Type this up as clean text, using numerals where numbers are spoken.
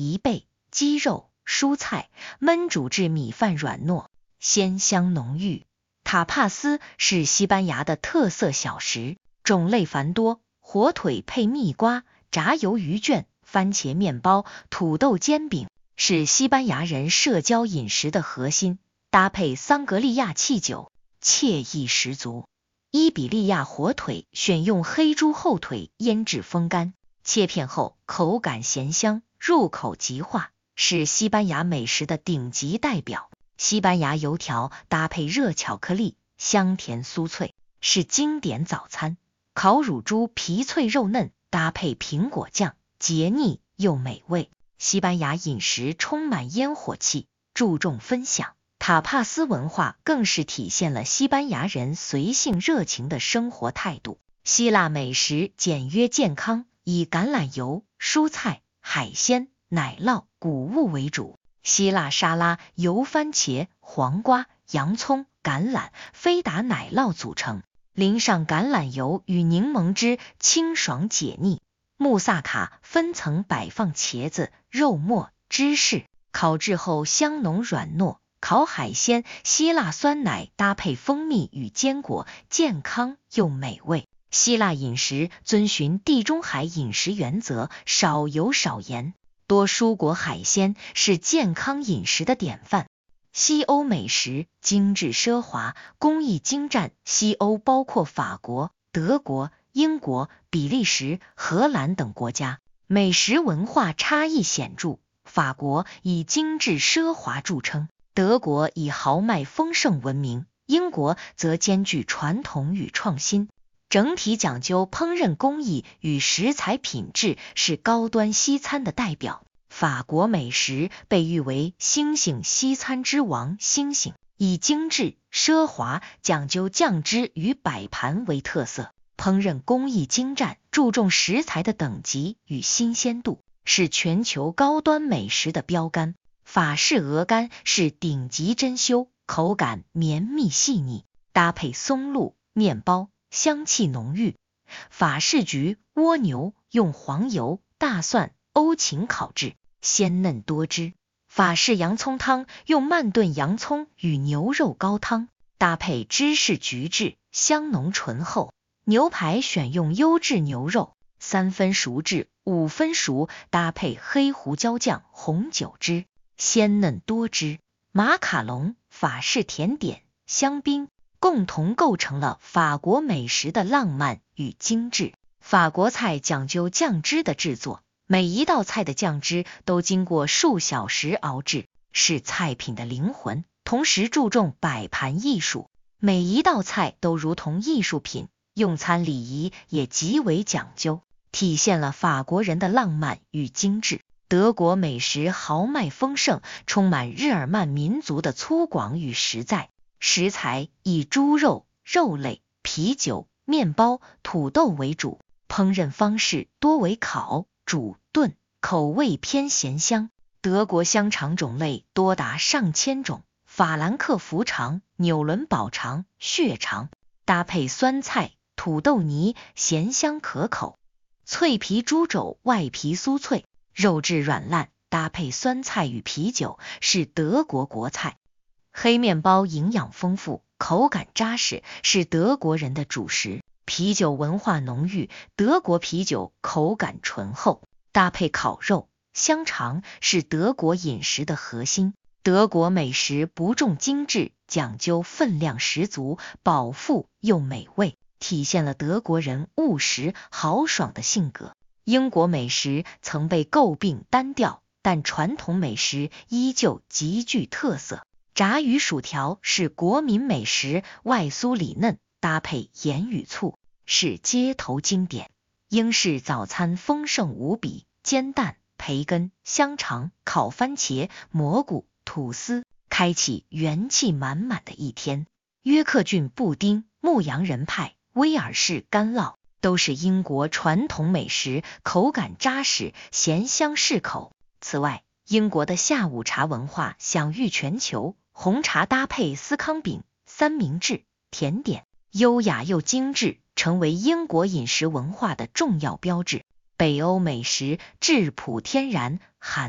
贻贝、鸡肉、蔬菜，焖煮至米饭软糯，鲜香浓郁。塔帕斯是西班牙的特色小食，种类繁多，火腿配蜜瓜、炸鱿鱼卷、番茄面包、土豆煎饼，是西班牙人社交饮食的核心，搭配桑格利亚汽酒，惬意十足。伊比利亚火腿选用黑猪后腿腌制风干，切片后口感咸香，入口即化，是西班牙美食的顶级代表。西班牙油条搭配热巧克力，香甜酥脆，是经典早餐。烤乳猪皮脆肉嫩，搭配苹果酱，解腻又美味。西班牙饮食充满烟火气，注重分享。塔帕斯文化更是体现了西班牙人随性热情的生活态度。希腊美食简约健康，以橄榄油、蔬菜、海鲜、奶酪、谷物为主。希腊沙拉由番茄、黄瓜、洋葱、橄榄、菲达奶酪组成，淋上橄榄油与柠檬汁，清爽解腻。穆萨卡分层摆放茄子、肉末、芝士，烤制后香浓软糯。烤海鲜，希腊酸奶搭配蜂蜜与坚果，健康又美味。希腊饮食遵循地中海饮食原则，少油少盐，多蔬果海鲜，是健康饮食的典范。西欧美食精致奢华，工艺精湛。西欧包括法国、德国、英国、比利时、荷兰等国家，美食文化差异显著。法国以精致奢华著称，德国以豪迈丰盛闻名，英国则兼具传统与创新，整体讲究烹饪工艺与食材品质，是高端西餐的代表。法国美食被誉为星星西餐之王，星星以精致、奢华、讲究酱汁与摆盘为特色，烹饪工艺精湛，注重食材的等级与新鲜度，是全球高端美食的标杆。法式鹅肝是顶级珍馐，口感绵密细腻，搭配松露、面包，香气浓郁。法式焗蜗牛用黄油、大蒜、欧芹烤制，鲜嫩多汁。法式洋葱汤用慢炖洋葱与牛肉高汤，搭配芝士焗制，香浓醇厚。牛排选用优质牛肉，3分熟至5分熟，搭配黑胡椒酱、红酒汁，鲜嫩多汁。马卡龙、法式甜点、香槟共同构成了法国美食的浪漫与精致。法国菜讲究酱汁的制作，每一道菜的酱汁都经过数小时熬制，是菜品的灵魂，同时注重摆盘艺术，每一道菜都如同艺术品，用餐礼仪也极为讲究，体现了法国人的浪漫与精致。德国美食豪迈丰盛，充满日耳曼民族的粗犷与实在，食材以猪肉、肉类、啤酒、面包、土豆为主，烹饪方式多为烤、煮、炖，口味偏咸香。德国香肠种类多达上千种，法兰克福肠、纽伦堡肠、血肠，搭配酸菜、土豆泥，咸香可口。脆皮猪肘外皮酥脆，肉质软烂，搭配酸菜与啤酒，是德国国菜。黑面包营养丰富，口感扎实，是德国人的主食。啤酒文化浓郁，德国啤酒口感醇厚，搭配烤肉、香肠，是德国饮食的核心。德国美食不重精致，讲究分量十足，饱腹又美味，体现了德国人务实豪爽的性格。英国美食曾被诟病单调，但传统美食依旧极具特色。炸鱼薯条是国民美食，外酥里嫩，搭配盐与醋，是街头经典。英式早餐丰盛无比，煎蛋、培根、香肠、烤番茄、蘑菇、吐司，开启元气满满的一天。约克郡布丁、牧羊人派、威尔士干酪都是英国传统美食，口感扎实，咸香适口。此外，英国的下午茶文化享誉全球，红茶搭配司康饼、三明治、甜点，优雅又精致，成为英国饮食文化的重要标志。北欧美食质朴天然，含